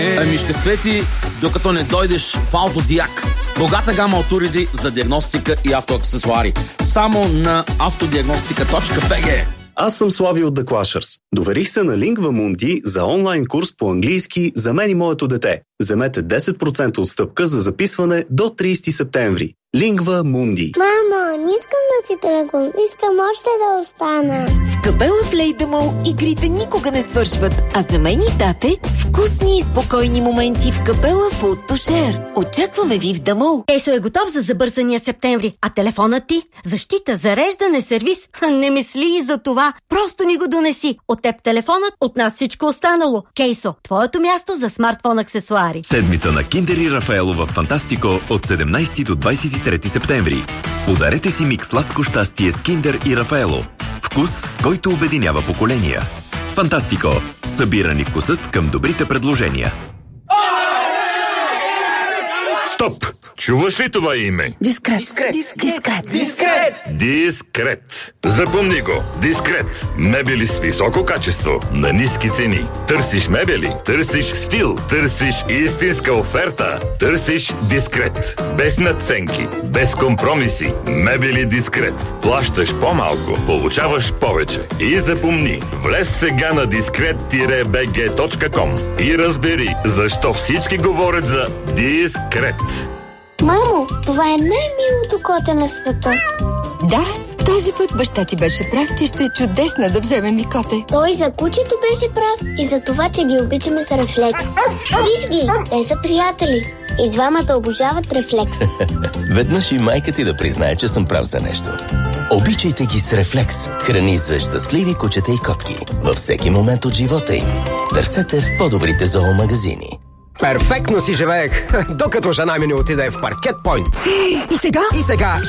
Ами ще свети, докато не дойдеш в Автодиак. Богата гама от уреди за диагностика и автоаксесуари. Само на автодиагностика.bg. Аз съм Слави от The Clashers. Доверих се на Lingva Mundi за онлайн курс по английски за мен и моето дете. Вземете 10% отстъпка за записване до 30 септември. Lingva Mundi. Мамо, не искам да си тръгвам. Искам още да остана. В Капела Play the Mall игрите никога не свършват, а за мен и тате вкусни и спокойни моменти в Капела Food to Share. Очакваме ви в The Mall. Ейсо е готов за забързания септември, а телефонът ти? Защита, зареждане, сервис. Не мисли и за това. Просто ни го донеси. От теб телефонът, от нас всичко останало. Кейсо, твоето място за смартфон аксесуари. Седмица на Киндер и Рафаело в Фантастико от 17 до 23 септември. Подарете си микс сладко щастие с Киндер и Рафаело. Вкус, който обединява поколения. Фантастико. Събирани вкусът към добрите предложения. Стоп! Чуваш ли това име? Дискрет. Дискрет. Запомни го. Дискрет. Мебели с високо качество, на ниски цени. Търсиш мебели, търсиш стил, търсиш истинска оферта. Търсиш Дискрет. Без надценки, без компромиси. Мебели Дискрет. Плащаш по-малко, получаваш повече. И запомни, влез сега на discret-bg.com и разбери защо всички говорят за Дискрет. Мамо, това е най-милото коте на света. Да, този път баща ти беше прав, че ще е чудесно да вземем ли коте. Той за кучето беше прав и за това, че ги обичаме с Рефлекс. Виж ги, те са приятели. И двамата обожават Рефлекс. Веднъж и майка ти да признае, че съм прав за нещо. Обичайте ги с Рефлекс. Храни за щастливи кучета и котки. Във всеки момент от живота им. Търсете в по-добрите зоомагазини. Перфектно си живеех, докато жена ми не отиде в Паркет Пойнт. И сега?